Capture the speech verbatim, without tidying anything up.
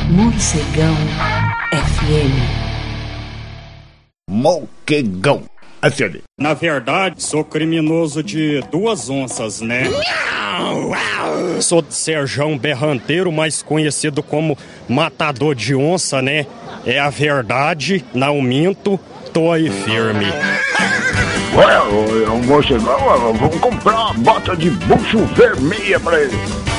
Morcegão F M. Morcegão F M. Na verdade, sou criminoso de duas onças, né? Sou de Serjão Berranteiro, mais conhecido como Matador de Onça, né? É a verdade, não minto, tô aí firme. Ué, o morcegão, vamos comprar uma bota de bucho vermelha pra ele.